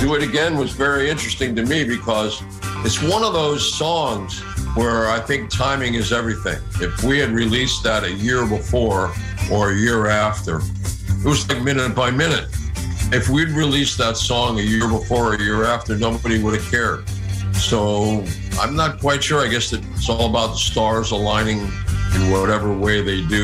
Do It Again was very interesting to me because it's one of those songs where I think timing is everything. If we had released that a year before or a year after, it was like minute by minute. If we'd released that song a year before or a year after, nobody would have cared. So I'm not quite sure. I guess it's all about the stars aligning in whatever way they do.